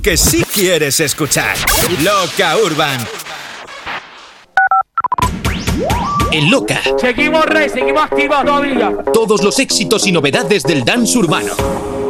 que sí quieres escuchar. Loca Urban. En Loca. Seguimos activos todavía. Todos los éxitos y novedades del dance urbano.